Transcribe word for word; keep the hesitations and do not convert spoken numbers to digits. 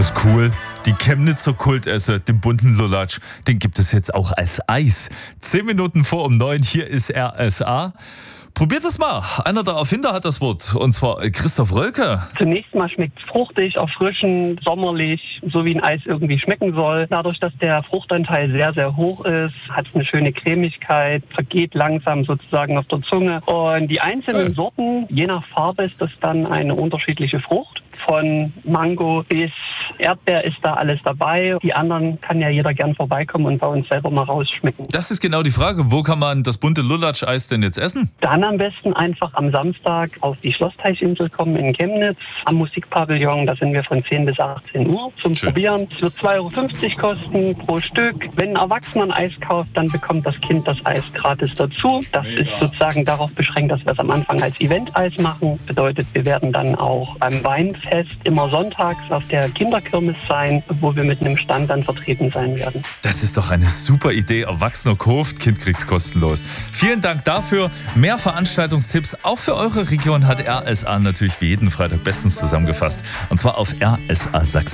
Das ist cool. Die Chemnitzer Kultesse, den bunten Lulatsch, den gibt es jetzt auch als Eis. Zehn Minuten vor um neun, hier ist R S A. Probiert es mal. Einer der Erfinder hat das Wort, und zwar Christoph Rölke. Zunächst mal schmeckt es fruchtig, erfrischend, sommerlich, so wie ein Eis irgendwie schmecken soll. Dadurch, dass der Fruchtanteil sehr, sehr hoch ist, hat es eine schöne Cremigkeit, vergeht langsam sozusagen auf der Zunge. Und die einzelnen Cool. Sorten, je nach Farbe ist das dann eine unterschiedliche Frucht. Von Mango bis Erdbeer ist da alles dabei. Die anderen kann ja jeder gern vorbeikommen und bei uns selber mal rausschmecken. Das ist genau die Frage. Wo kann man das bunte Lulatsch-Eis denn jetzt essen? Dann am besten einfach am Samstag auf die Schlossteichinsel kommen in Chemnitz, am Musikpavillon. Da sind wir von zehn bis achtzehn Uhr zum Schön. Probieren. Es wird zwei Euro fünfzig kosten pro Stück. Wenn ein Erwachsener ein Eis kauft, dann bekommt das Kind das Eis gratis dazu. Das Mega. ist sozusagen darauf beschränkt, dass wir es am Anfang als Event-Eis machen. Bedeutet, wir werden dann auch beim Weinfest immer sonntags auf der Kinderkirmes sein, wo wir mit einem Stand dann vertreten sein werden. Das ist doch eine super Idee. Erwachsener kauft, Kind kriegt's kostenlos. Vielen Dank dafür. Mehr Veranstaltungstipps auch für eure Region hat R S A natürlich wie jeden Freitag bestens zusammengefasst. Und zwar auf R S A Sachsen.